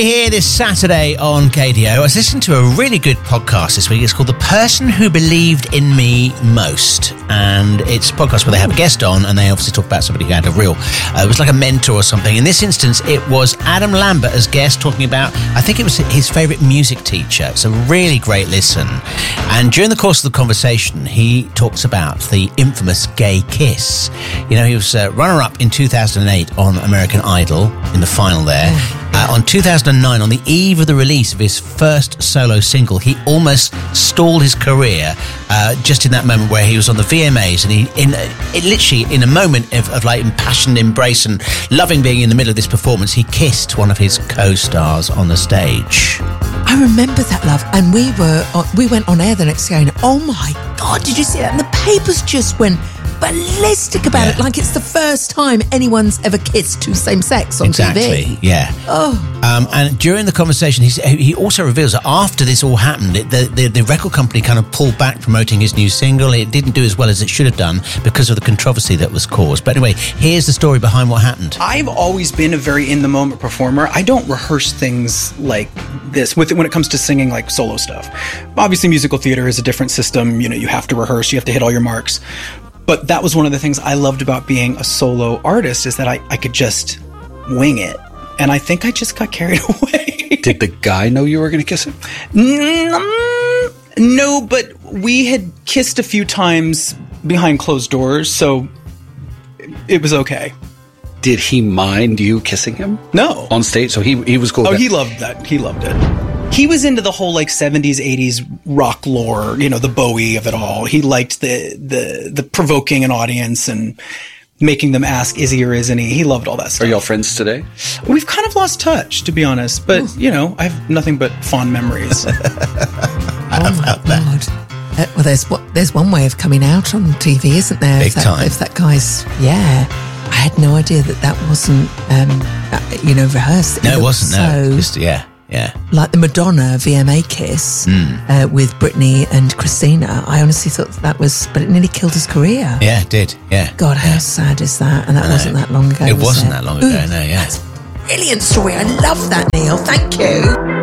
Here this Saturday on KDO, I was listening to a really good podcast this week. It's called The Person Who Believed in Me Most. And it's a podcast where they have a guest on and they obviously talk about somebody who had a real, it was like a mentor or something. In this instance, it was Adam Lambert as guest talking about, I think it was his favourite music teacher. It's a really great listen. And during the course of the conversation, he talks about the infamous gay kiss. You know, he was runner-up in 2008 on American Idol in the final there. On 2009, on the eve of the release of his first solo single, he almost stalled his career just in that moment where he was on the VMAs, and literally in a moment of like impassioned embrace and loving being in the middle of this performance, he kissed one of his co-stars on the stage. I remember that, love, and we went on air the next day and oh my God, did you see that? And the papers just went ballistic about it, like it's the first time anyone's ever kissed two same sex on TV. Yeah. And during the conversation, he also reveals that after this all happened, the record company kind of pulled back promoting his new single. It didn't do as well as it should have done because of the controversy that was caused. But anyway, here's the story behind what happened. I've always been a very in-the-moment performer. I don't rehearse things like this when it comes to singing like solo stuff. Obviously, musical theater is a different system. You know, you have to rehearse, you have to hit all your marks. But that was one of the things I loved about being a solo artist, is that I could just wing it. And I think I just got carried away. Did the guy know you were going to kiss him? No, but we had kissed a few times behind closed doors, so it was okay. Did he mind you kissing him? No. On stage? So he was cool. Oh, he loved that. He loved it. He was into the whole like 70s, 80s rock lore, you know, the Bowie of it all. He liked the provoking an audience and making them ask, is he or isn't he? He loved all that stuff. Are y'all friends today? We've kind of lost touch, to be honest. But, you know, I have nothing but fond memories. Oh my God. Well, there's one way of coming out on TV, isn't there? Big time. If that guy's, I had no idea that wasn't, rehearsed. No, it wasn't. So, no, just, yeah. Like the Madonna VMA kiss with Britney and Christina. I honestly thought that was, but it nearly killed his career. Yeah, it did. Yeah. God, how sad is that? And that wasn't that long ago. It wasn't that long ago. No, yeah. That's a brilliant story. I love that, Neil. Thank you.